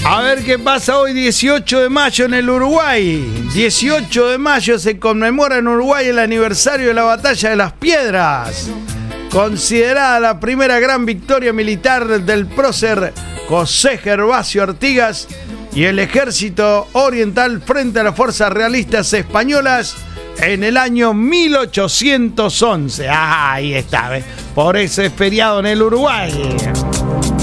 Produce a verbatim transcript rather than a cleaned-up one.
A ver qué pasa hoy, dieciocho de mayo en el Uruguay. dieciocho de mayo se conmemora en Uruguay el aniversario de la Batalla de las Piedras, considerada la primera gran victoria militar del prócer José Gervasio Artigas y el ejército oriental frente a las fuerzas realistas españolas en el año mil ochocientos once. Ah, ahí está, ¿ves? Por eso es feriado en el Uruguay.